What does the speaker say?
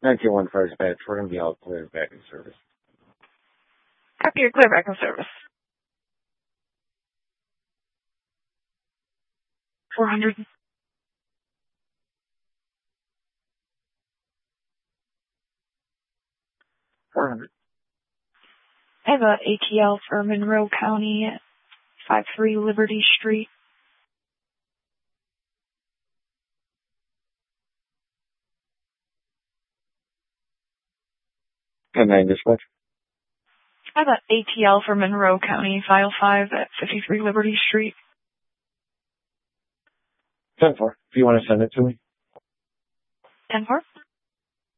921 Fire Dispatch. We're going to be all clear back in service. Copy, your clear back in service. 400. I have a ATL for Monroe County, 53 Liberty Street. And 9 dispatch. I have an ATL for Monroe County, file 5 at 53 Liberty Street. 10-4. If you want to send it to me. 10-4.